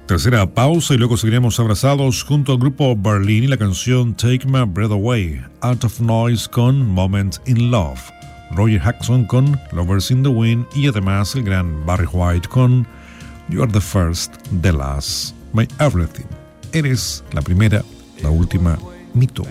Tercera pausa y luego seguiremos abrazados junto al grupo Berlin y la canción Take My Breath Away, Out of Noise con Moment in Love, Roger Hodgson con Lovers in the Wind y además el gran Barry White con You Are the First, the Last, My Everything. Eres la primera, la última, mi todo.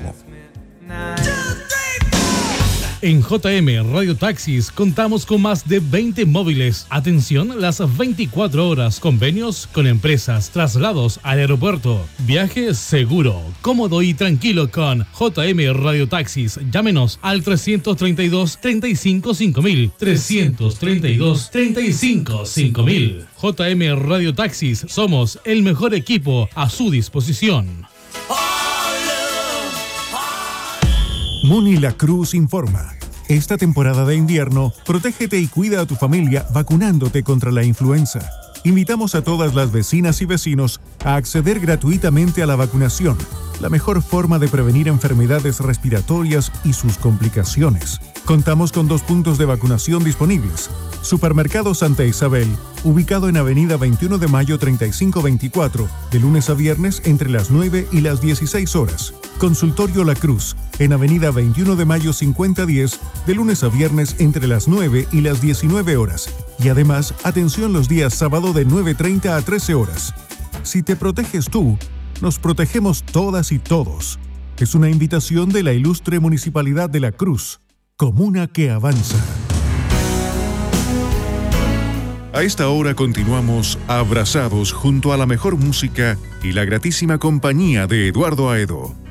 En JM Radio Taxis contamos con más de 20 móviles. Atención las 24 horas. Convenios con empresas, traslados al aeropuerto. Viaje seguro, cómodo y tranquilo con JM Radio Taxis. Llámenos al 332 35 5000. 332 35 5000. JM Radio Taxis. Somos el mejor equipo a su disposición. Muni La Cruz informa. Esta temporada de invierno, protégete y cuida a tu familia vacunándote contra la influenza. Invitamos a todas las vecinas y vecinos a acceder gratuitamente a la vacunación, la mejor forma de prevenir enfermedades respiratorias y sus complicaciones. Contamos con 2 puntos de vacunación disponibles. Supermercado Santa Isabel, ubicado en Avenida 21 de Mayo 3524, de lunes a viernes entre las 9 y las 16 horas. Consultorio La Cruz, en Avenida 21 de Mayo 5010, de lunes a viernes entre las 9 y las 19 horas. Y además, atención los días sábado de 9:30 a 13 horas. Si te proteges tú, nos protegemos todas y todos. Es una invitación de la ilustre Municipalidad de La Cruz, comuna que avanza. A esta hora continuamos abrazados junto a la mejor música y la gratísima compañía de Eduardo Aedo.